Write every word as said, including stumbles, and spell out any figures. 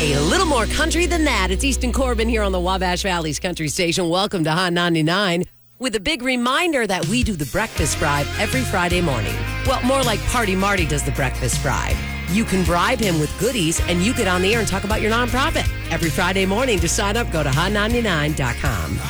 A little more country than that. It's Easton Corbin here on the Wabash Valley's Country Station. Welcome to Hot ninety-nine with a big reminder that we do the breakfast bribe every Friday morning. Well, more like Party Marty does the breakfast bribe. You can bribe him with goodies and you get on the air and talk about your nonprofit. Every Friday morning to sign up, go to hot ninety-nine dot com.